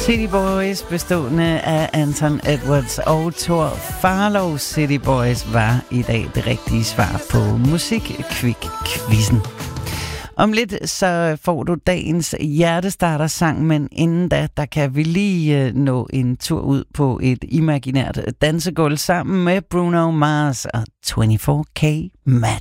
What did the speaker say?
City Boys, bestående af Anton Edwards og Thor Farlow. City Boys var i dag det rigtige svar på Musikquick-quizzen. Om lidt så får du dagens hjertestarter-sang, men inden da, der kan vi lige nå en tur ud på et imaginært dansegulv sammen med Bruno Mars og 24K Magic.